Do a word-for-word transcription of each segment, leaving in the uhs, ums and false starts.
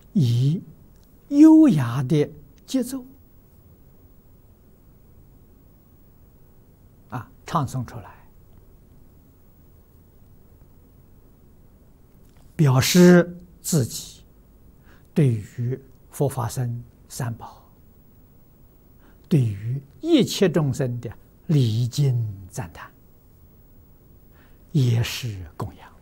以优雅的节奏啊唱诵出来，表示自己对于佛法僧三宝，对于一切众生的礼敬赞叹，也是供养。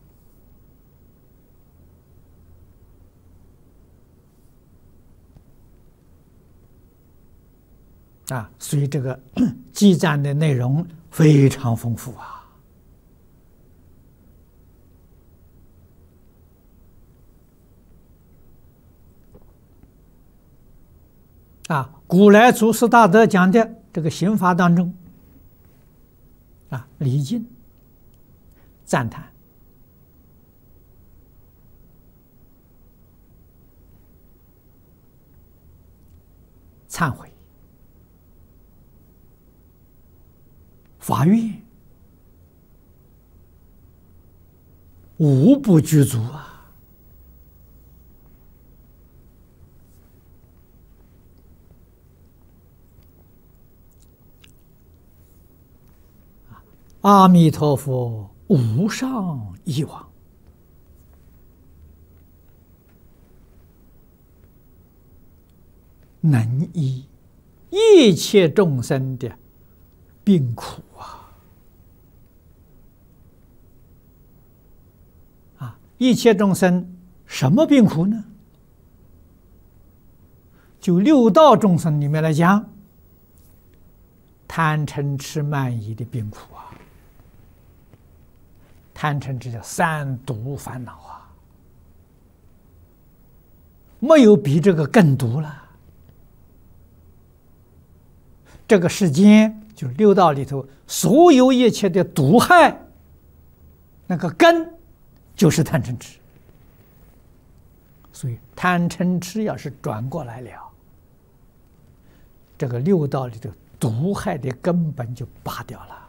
啊，所以这个记赞的内容非常丰富啊！啊，古来祖师大德讲的这个刑法当中，啊，礼敬、赞叹、忏悔、法愿，无不具足啊！阿弥陀佛，无上义王，能医一切众生的病苦啊！啊，一切众生什么病苦呢？就六道众生里面来讲，贪嗔痴慢疑的病苦啊！贪嗔痴叫三毒烦恼啊，没有比这个更毒了。这个世间就六道里头所有一切的毒害，那个根就是贪嗔痴。所以贪嗔痴要是转过来了，这个六道里头毒害的根本就拔掉了。